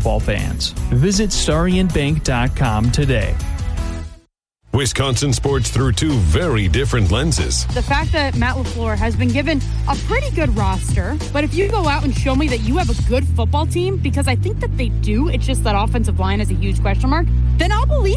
football fans. Visit StarianBank.com today. Wisconsin sports through two very different lenses. The fact that Matt LaFleur has been given a pretty good roster, but if you go out and show me that you have a good football team, because I think that they do, it's just that offensive line is a huge question mark, then I'll believe